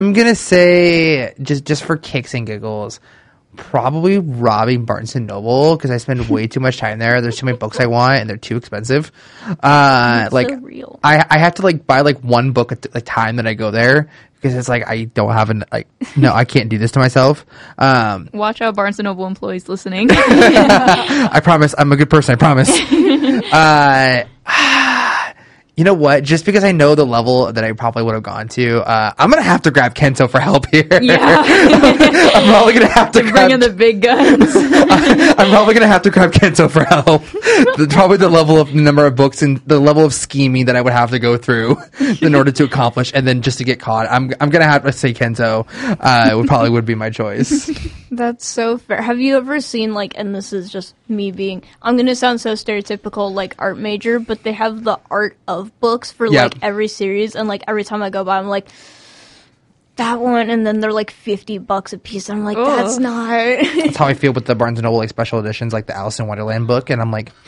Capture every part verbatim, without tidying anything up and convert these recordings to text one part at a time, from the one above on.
I'm gonna say just just for kicks and giggles, probably robbing Barnes and Noble because I spend way too much time there. There's too many books I want and they're too expensive. Uh, like so real. I I have to like buy like one book at the time that I go there because it's like I don't have an like no I can't do this to myself. Um, Watch out, Barnes and Noble employees listening. I promise I'm a good person. I promise. uh, You know what? Just because I know the level that I probably would have gone to, uh, I'm gonna have to grab Kento for help here. Yeah, I'm probably gonna have to bring grab in the big guns. I'm probably gonna have to grab Kento for help. the, probably the level of number of books and the level of scheming that I would have to go through in order to accomplish, and then just to get caught, I'm I'm gonna have to say Kento. Uh, would probably would be my choice. That's so fair. Have you ever seen, like, and this is just me being, I'm going to sound so stereotypical, like, art major, but they have the art of books for, Yep. like, every series, and, like, every time I go by, I'm like, that one, and then they're, like, fifty bucks a piece, and I'm like, Ugh. that's not... That's how I feel with the Barnes and Noble like special editions, like the Alice in Wonderland book, and I'm like,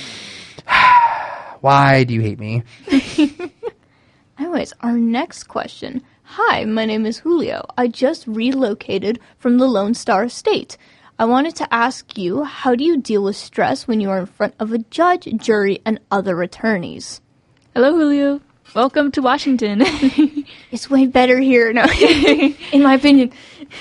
why do you hate me? Anyways, our next question. Hi, my name is Julio. I just relocated from the Lone Star State. I wanted to ask you, how do you deal with stress when you are in front of a judge, jury, and other attorneys? Hello, Julio. Welcome to Washington. It's way better here, no, in my opinion.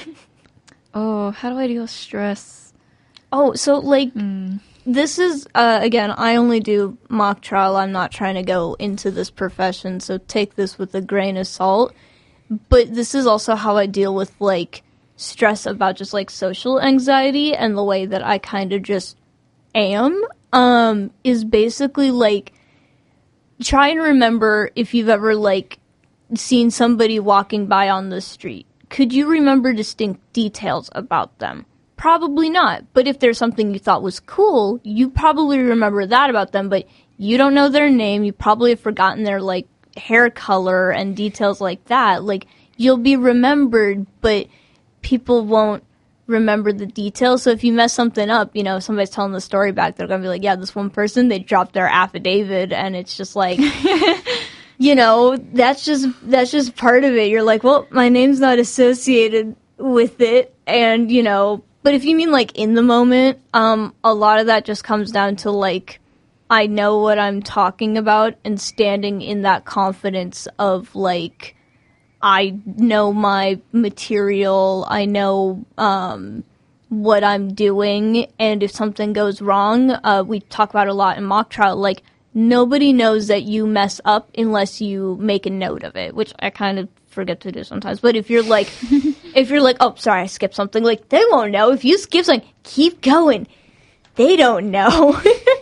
Oh, how do I deal with stress? Oh, so, like, Mm. this is, uh, again, I only do mock trial. I'm not trying to go into this profession, so take this with a grain of salt. But this is also how I deal with, like, stress about just, like, social anxiety, and the way that I kind of just am, um, is basically, like, try and remember if you've ever, like, seen somebody walking by on the street. Could you remember distinct details about them? Probably not. But if there's something you thought was cool, you probably remember that about them, but you don't know their name. You probably have forgotten their, like, hair color and details like that. Like, you'll be remembered, but people won't remember the details. So if you mess something up, you know, if somebody's telling the story back, they're going to be like, yeah, this one person, they dropped their affidavit, and it's just like, you know, that's just, that's just part of it. You're like, well, my name's not associated with it, and, you know, but if you mean, like, in the moment, um, a lot of that just comes down to, like, I know what I'm talking about, and standing in that confidence of, like, I know my material, I know um, what I'm doing, and if something goes wrong, uh, we talk about it a lot in mock trial, like, nobody knows that you mess up unless you make a note of it, which I kind of forget to do sometimes. But if you're like, if you're like, oh, sorry, I skipped something, like, they won't know. If you skip something, keep going. They don't know.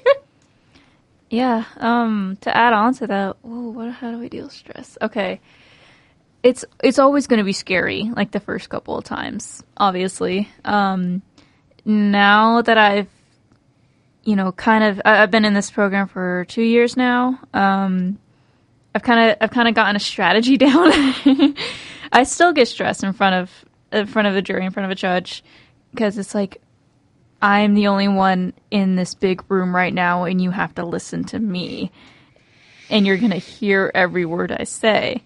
Yeah, um, to add on to that, whoa, what, how do we deal with stress? Okay. It's it's always going to be scary, like the first couple of times, obviously. Um, now that I've, you know, kind of, I, I've been in this program for two years now, um, I've kind of I've kind of gotten a strategy down. I still get stressed in front of in front of a jury, in front of a judge, because it's like, I'm the only one in this big room right now, and you have to listen to me, and you're going to hear every word I say.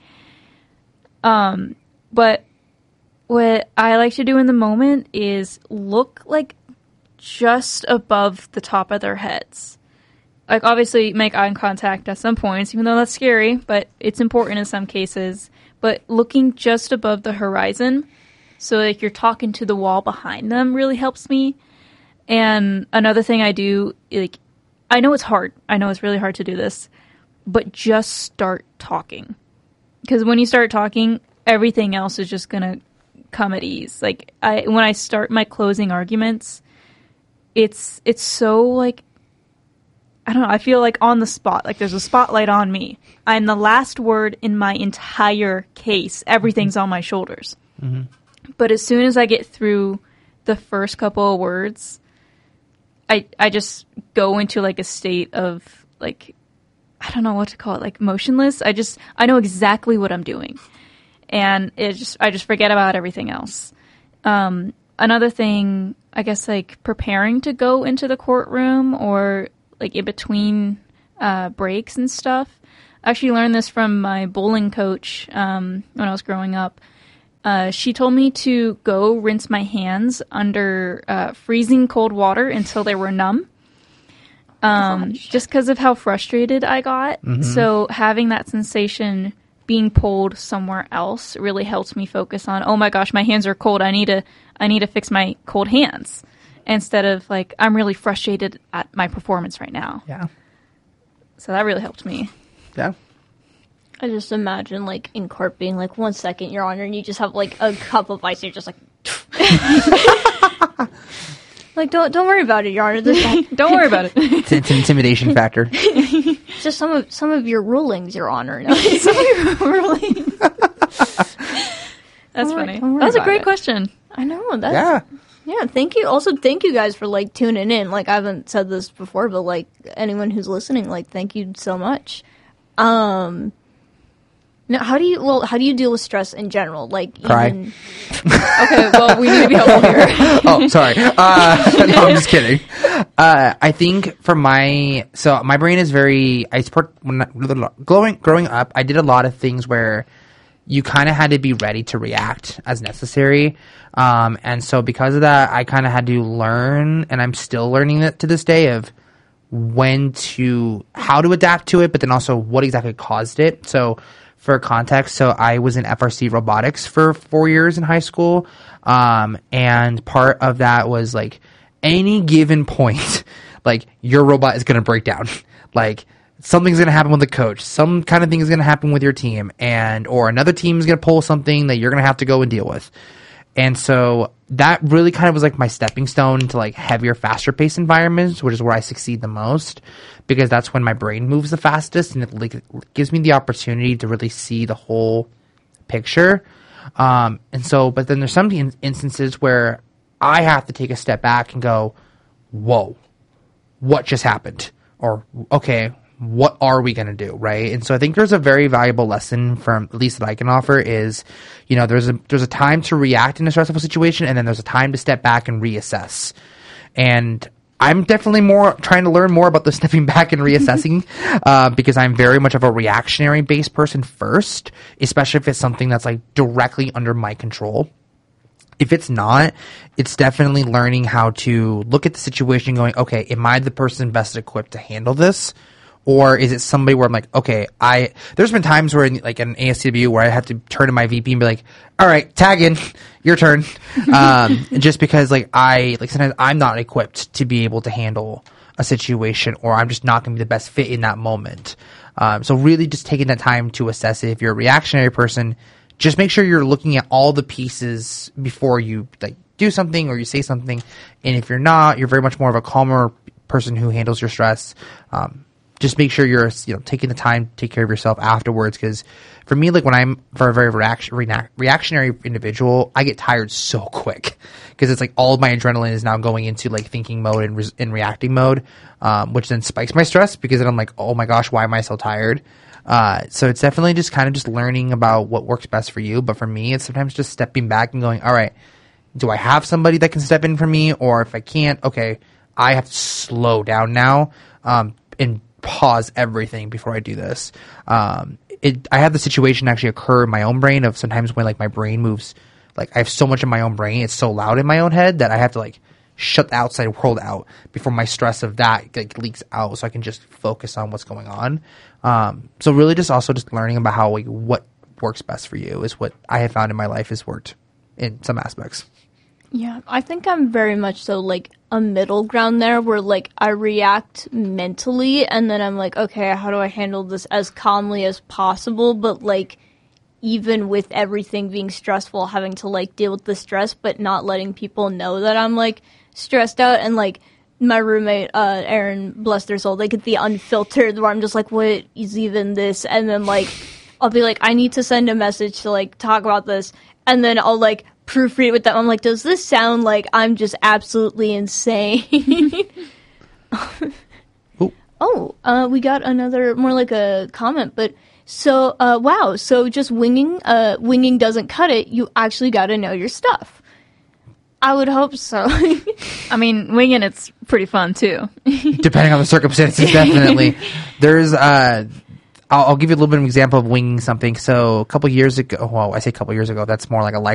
Um, but what I like to do in the moment is look, like, just above the top of their heads. Like, obviously, make eye contact at some points, even though that's scary, but it's important in some cases. But looking just above the horizon, so, like, you're talking to the wall behind them, really helps me. And another thing I do, like, I know it's hard. I know it's really hard to do this, but just start talking. Because when you start talking, everything else is just going to come at ease. Like, I when I start my closing arguments, it's it's so, like, I don't know, I feel like on the spot. Like, there's a spotlight on me. I'm the last word in my entire case. Everything's on my shoulders. Mm-hmm. But as soon as I get through the first couple of words, I I just go into, like, a state of, like, I don't know what to call it, like, motionless. I just, I know exactly what I'm doing. And it just, I just forget about everything else. Um, another thing, I guess, like, preparing to go into the courtroom, or, like, in between uh, breaks and stuff. I actually learned this from my bowling coach um, when I was growing up. Uh, she told me to go rinse my hands under uh, freezing cold water until they were numb. Um, just because of how frustrated I got. Mm-hmm. So having that sensation being pulled somewhere else really helps me focus on, oh my gosh, my hands are cold. I need to, I need to fix my cold hands, instead of like, I'm really frustrated at my performance right now. Yeah. So that really helped me. Yeah. I just imagine, like, in court being like, one second, Your Honor, and you just have, like, a cup of ice, and you're just like, like, don't don't worry about it, Your Honor. This don't worry about it. It's, it's an intimidation factor. It's just some of some of your rulings, Your Honor. No. Some of your rulings. That's don't funny. Worry, that was a great it. question. I know. That's, yeah. Yeah, thank you. Also, thank you guys for, like, tuning in. Like, I haven't said this before, but, like, anyone who's listening, like, thank you so much. Um... Now, how do you well? How do you deal with stress in general? Like, cry. Even... Okay, well, we need to be helpful here. Oh, sorry. Uh, no, I'm just kidding. Uh, I think for my so my brain is very. I support when I, growing growing up. I did a lot of things where you kind of had to be ready to react as necessary, um, and so because of that, I kind of had to learn, and I'm still learning it to this day of when to how to adapt to it, but then also what exactly caused it. So. For context, so I was in F R C robotics for four years in high school, um, and part of that was like any given point, like your robot is going to break down, like something's going to happen with the coach, some kind of thing is going to happen with your team, and or another team is going to pull something that you're going to have to go and deal with. And so that really kind of was like my stepping stone to like heavier, faster paced environments, which is where I succeed the most, because that's when my brain moves the fastest and it like, gives me the opportunity to really see the whole picture. Um, and so, but then there's some in- instances where I have to take a step back and go, whoa, what just happened? Or, okay, what are we going to do, right? And so I think there's a very valuable lesson from, at least that I can offer, is, you know, there's a there's a time to react in a stressful situation, and then there's a time to step back and reassess. And I'm definitely more trying to learn more about the stepping back and reassessing uh, because I'm very much of a reactionary based person first, especially if it's something that's like directly under my control. If it's not, it's definitely learning how to look at the situation going, okay, am I the person best equipped to handle this? Or is it somebody where I'm like, okay, I, there's been times where in, like an A S C W where I have to turn to my V P and be like, all right, tag in, your turn. um, just because like I, like sometimes I'm not equipped to be able to handle a situation, or I'm just not going to be the best fit in that moment. Um, so really just taking that time to assess it. If you're a reactionary person, just make sure you're looking at all the pieces before you like do something or you say something. And if you're not, you're very much more of a calmer person who handles your stress. Um, just make sure you're, you know, taking the time to take care of yourself afterwards. Because for me, like when I'm for a very reaction, reac- reactionary individual, I get tired so quick because it's like all of my adrenaline is now going into like thinking mode and, re- and reacting mode, um, which then spikes my stress because then I'm like, oh my gosh, why am I so tired? Uh, so it's definitely just kind of just learning about what works best for you. But for me, it's sometimes just stepping back and going, all right, do I have somebody that can step in for me? Or if I can't, okay, I have to slow down now, um, and pause everything before I do this. Um, it, I had the situation actually occur in my own brain of sometimes when like my brain moves, like I have so much in my own brain, it's so loud in my own head that I have to like shut the outside world out before my stress of that like leaks out, so I can just focus on what's going on. Um, so really just also just learning about how like what works best for you is what I have found in my life has worked in some aspects. Yeah, I think I'm very much so like a middle ground there where like I react mentally and then I'm like, okay, how do I handle this as calmly as possible? But like even with everything being stressful, having to like deal with the stress, but not letting people know that I'm like stressed out. And like my roommate, uh, Erin, bless their soul, they get the unfiltered where I'm just like, what is even this? And then like I'll be like, I need to send a message to like talk about this. And then I'll like proofread with them. I'm like, does this sound like I'm just absolutely insane? Oh, uh, we got another, more like a comment, but so, uh, wow, so just winging, uh, winging doesn't cut it. You actually got to know your stuff. I would hope so. I mean, winging it's pretty fun too. Depending on the circumstances, definitely. There's, uh, I'll, I'll give you a little bit of an example of winging something. So a couple years ago, well, I say a couple years ago, that's more like a life